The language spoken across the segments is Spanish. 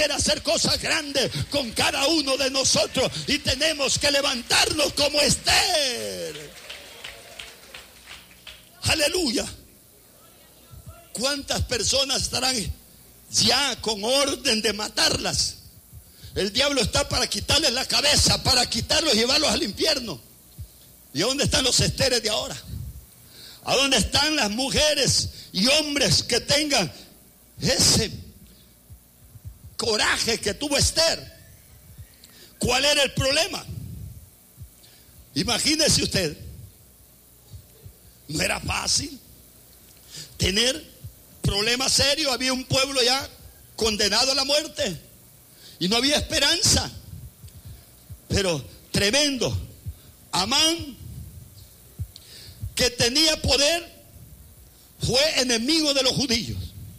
hacer cosas grandes con cada uno de nosotros y tenemos que levantarnos como Esther. Aleluya. ¿Cuántas personas estarán ya con orden de matarlas? El diablo está para quitarles la cabeza, para quitarlos y llevarlos al infierno. ¿Y a dónde están los Esteres de ahora? ¿A dónde están las mujeres y hombres que tengan ese coraje que tuvo Esther? ¿Cuál era el problema? Imagínese usted, no era fácil tener problemas serios. Había un pueblo ya condenado a la muerte y no había esperanza. Pero tremendo, Amán, que tenía poder, fue enemigo de los judíos.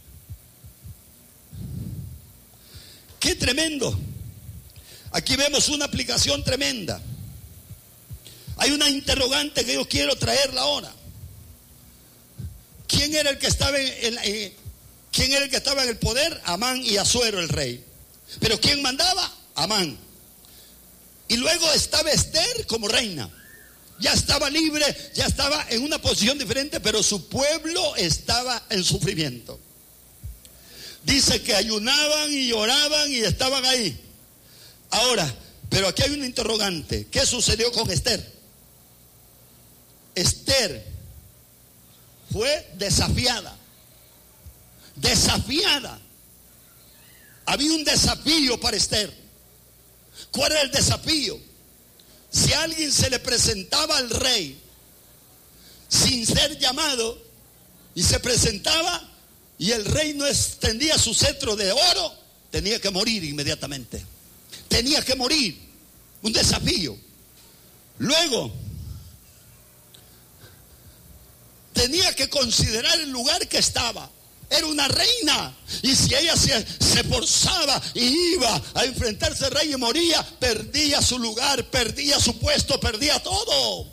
¡Qué tremendo! Aquí vemos una aplicación tremenda. Hay una interrogante que yo quiero traerla ahora. ¿Quién era el que estaba en el poder? Amán y Asuero el rey. ¿Pero quién mandaba? Amán. Y luego estaba Esther como reina. Ya estaba libre, ya estaba en una posición diferente, pero su pueblo estaba en sufrimiento. Dice que ayunaban y lloraban y estaban ahí. Ahora, pero aquí hay un interrogante. ¿Qué sucedió con Esther? Esther fue desafiada. Desafiada. Había un desafío para Esther. ¿Cuál era el desafío? Si a alguien se le presentaba al rey sin ser llamado y se presentaba y el rey no extendía su cetro de oro, tenía que morir inmediatamente. Tenía que morir. Un desafío. Luego, tenía que considerar el lugar que estaba. Era una reina, y si ella se forzaba y iba a enfrentarse al rey y moría, perdía su lugar, perdía su puesto, perdía todo.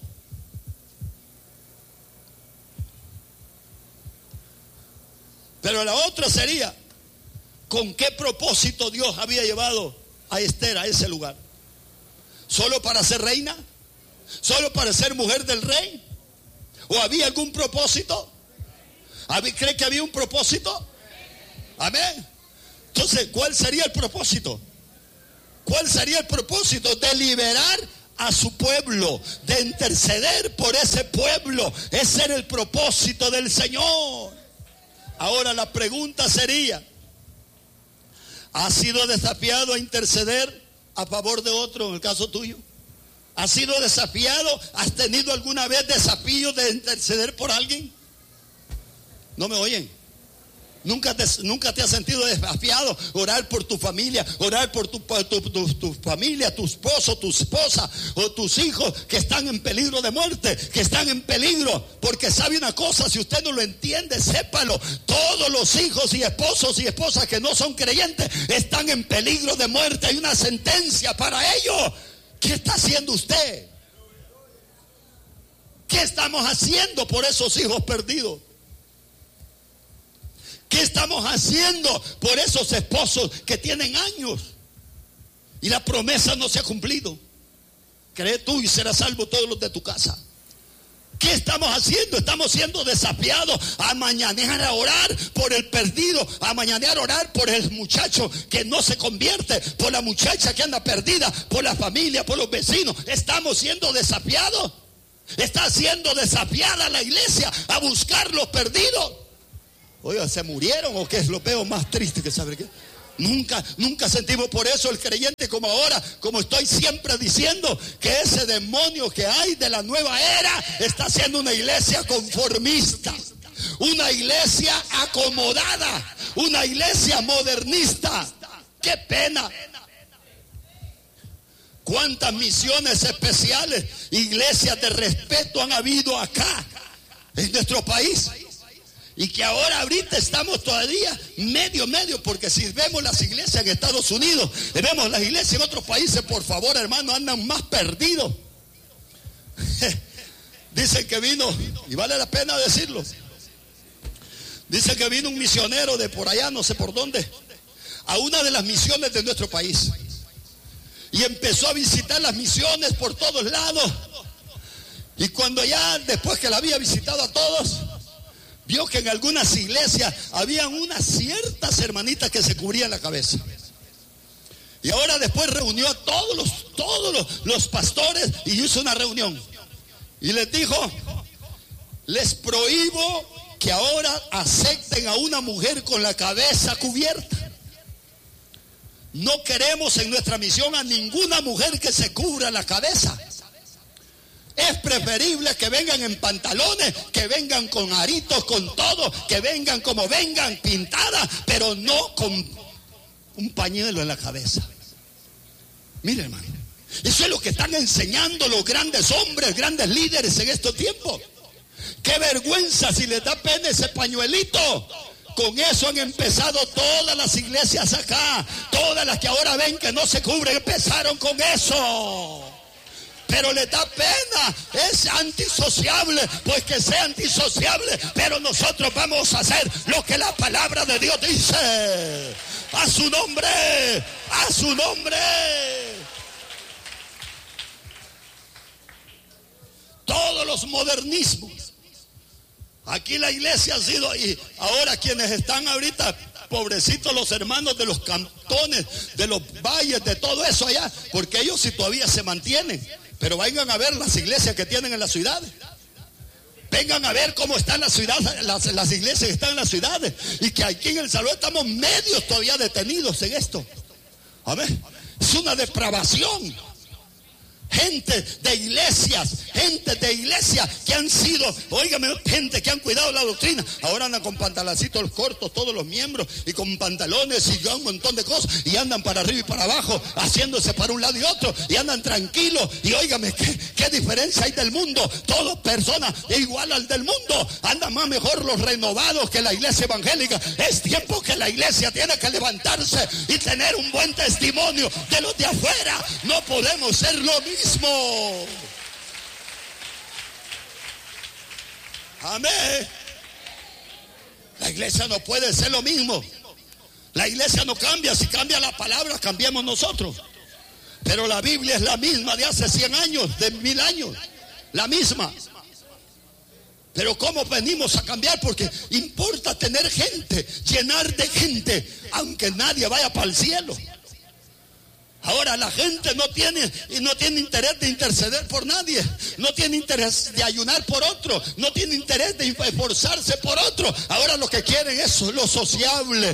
Pero la otra sería, ¿con qué propósito Dios había llevado a Esther a ese lugar? ¿Solo para ser reina? ¿Solo para ser mujer del rey? ¿O había algún propósito? ¿Cree que había un propósito? Amén. Entonces, ¿cuál sería el propósito? ¿Cuál sería el propósito? De liberar a su pueblo, de interceder por ese pueblo. Ese era el propósito del Señor. Ahora la pregunta sería, ¿has sido desafiado a interceder a favor de otro en el caso tuyo? ¿Has sido desafiado? ¿Has tenido alguna vez desafío de interceder por alguien? ¿No me oyen? ¿Nunca te has sentido desafiado? Orar por tu familia, orar por tu familia, tu esposo, tu esposa o tus hijos que están en peligro de muerte, que están en peligro. Porque sabe una cosa, si usted no lo entiende, sépalo. Todos los hijos y esposos y esposas que no son creyentes están en peligro de muerte. Hay una sentencia para ellos. ¿Qué está haciendo usted? ¿Qué estamos haciendo por esos hijos perdidos? ¿Qué estamos haciendo por esos esposos que tienen años y la promesa no se ha cumplido? Cree tú y serás salvo todos los de tu casa. ¿Qué estamos haciendo? Estamos siendo desafiados a mañanear a orar por el perdido, a mañanear a orar por el muchacho que no se convierte, por la muchacha que anda perdida, por la familia, por los vecinos. Estamos siendo desafiados. Está siendo desafiada la iglesia a buscar los perdidos. Oiga, ¿se murieron o qué es lo peor más triste que saber qué? Nunca sentimos por eso el creyente como ahora, como estoy siempre diciendo, que ese demonio que hay de la nueva era está haciendo una iglesia conformista, una iglesia acomodada, una iglesia modernista. ¡Qué pena! ¿Cuántas misiones especiales, iglesias de respeto han habido acá en nuestro país? Y que ahorita estamos todavía medio, porque si vemos las iglesias en Estados Unidos, vemos las iglesias en otros países, por favor, hermano, andan más perdidos. Dicen que vino, y vale la pena decirlo, dicen que vino un misionero de por allá, no sé por dónde, a una de las misiones de nuestro país. Y empezó a visitar las misiones por todos lados. Y cuando ya, después que la había visitado a todos, vio que en algunas iglesias habían unas ciertas hermanitas que se cubrían la cabeza. Y ahora después reunió a todos los pastores y hizo una reunión. Y les dijo, les prohíbo que ahora acepten a una mujer con la cabeza cubierta. No queremos en nuestra misión a ninguna mujer que se cubra la cabeza. Es preferible que vengan en pantalones, que vengan con aritos, con todo, que vengan como vengan, pintadas, pero no con un pañuelo en la cabeza. Mire, hermano, eso es lo que están enseñando los grandes hombres, grandes líderes en estos tiempos. Qué vergüenza si les da pena ese pañuelito. Con eso han empezado todas las iglesias acá. Todas las que ahora ven que no se cubren empezaron con eso. Pero les da pena, es antisociable, pues que sea antisociable, pero nosotros vamos a hacer lo que la palabra de Dios dice. A su nombre, a su nombre. Todos los modernismos. Aquí la iglesia ha sido, y ahora quienes están ahorita, pobrecitos los hermanos de los cantones, de los valles, de todo eso allá, porque ellos sí todavía se mantienen. Pero vengan a ver las iglesias que tienen en las ciudades. Vengan a ver cómo están las ciudades, las iglesias que están en las ciudades. Y que aquí en El Salvador estamos medios todavía detenidos en esto. Amén. Es una depravación. Gente de iglesias que han sido, óigame, gente que han cuidado la doctrina, ahora andan con pantaloncitos cortos todos los miembros y con pantalones y un montón de cosas y andan para arriba y para abajo, haciéndose para un lado y otro y andan tranquilos y óigame, ¿qué diferencia hay del mundo? Todas personas igual al del mundo, andan más mejor los renovados que la iglesia evangélica. Es tiempo que la iglesia tiene que levantarse y tener un buen testimonio de los de afuera. No podemos ser lo mismo. Amén. La iglesia no puede ser lo mismo. La iglesia no cambia. Si cambia la palabra, cambiamos nosotros. Pero la Biblia es la misma de hace 100 años, de 1000 años. La misma. Pero ¿cómo venimos a cambiar? Porque importa tener gente, llenar de gente, aunque nadie vaya para el cielo. Ahora la gente no tiene interés de interceder por nadie, no tiene interés de ayunar por otro, no tiene interés de esforzarse por otro. Ahora lo que quieren es lo sociable,